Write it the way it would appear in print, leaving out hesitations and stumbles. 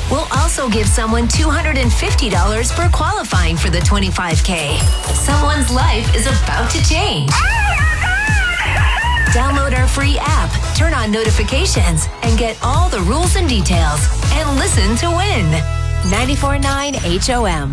We'll also give someone $250 for qualifying for the 25K. Someone's life is about to change. Download our free app, turn on notifications, and get all the rules and details. And listen to win. 94.9 HOM.